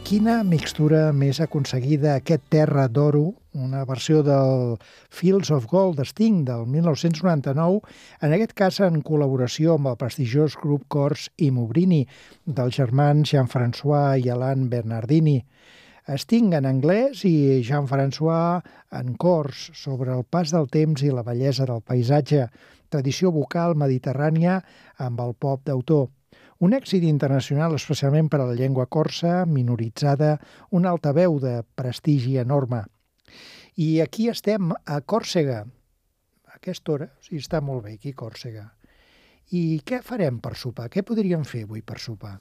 Quina mixtura més aconseguida, aquest Terra d'Oro, una versió del Fields of Gold de Sting del 1999, en aquest cas en col·laboració amb el prestigiós grup cors I Mubrini, dels germans Jean-François i Alain Bernardini. Sting en anglès i Jean-François en cors sobre el pas del temps i la bellesa del paisatge, tradició vocal mediterrània amb el pop d'autor. Un èxit internacional especialment per a la llengua corsa, minoritzada, una altaveu de prestigi enorme. I aquí estem a Còrsega, a aquesta hora, o sigui, està molt bé aquí Còrsega. I què farem per sopar? Què podríem fer avui per sopar?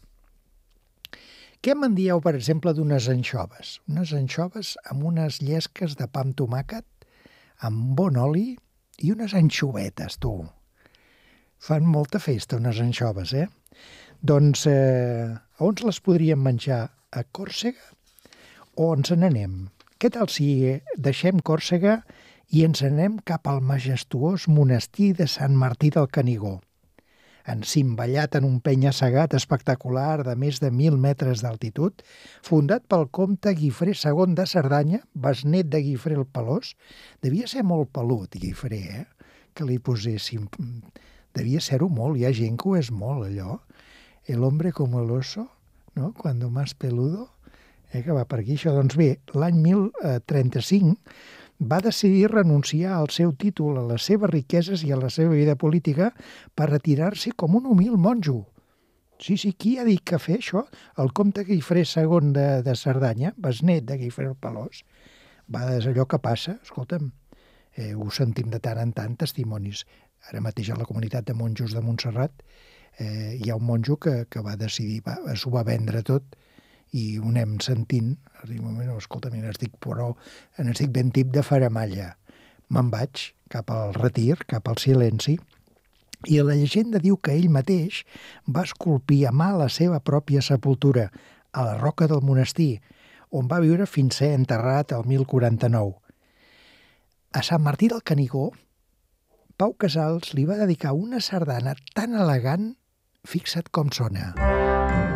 Què me'n dieu, per exemple, d'unes anxoves? Unes anxoves amb unes llesques de pa amb tomàquet, amb bon oli i unes anxovetes, tu. Fan molta festa, unes anxoves, eh? Doncs, on les podríem menjar? A Còrsega? O ens n'anem? Què tal si deixem Còrsega i ens anem cap al majestuós monestir de Sant Martí del Canigó, encimballat en un penya-segat espectacular de més de 1.000 metres d'altitud, fundat pel comte Guifré II de Cerdanya, besnet de Guifré el Pelós. Devia ser molt pelut, Guifré, que li poséssim. Devia ser-ho molt, hi ha gent que ho és molt, allò. El hombre como el oso, ¿no? Cuando más peludo, que va per aquí això. Doncs bé, l'any 1035 va decidir renunciar al seu títol, a les seves riqueses i a la seva vida política per retirar-se com un humil monjo. Sí, qui ha dit que fer això? El comte Guifré II de Cerdanya, besnet de Guifré el Pelós. És allò que passa, escolta'm, ho sentim de tant en tant, testimonis. Ara mateix a la comunitat de monjos de Montserrat hi ha un monjo que va decidir, s'ho va vendre tot i ho anem sentint. Dic, escolta, n'estic ben tip de faramalla. Me'n vaig cap al retir, cap al silenci, i la llegenda diu que ell mateix va esculpir a mà la seva pròpia sepultura a la roca del monestir, on va viure fins ser enterrat el 1049. A Sant Martí del Canigó, Pau Casals li va dedicar una sardana tan elegant, fixa't com sona.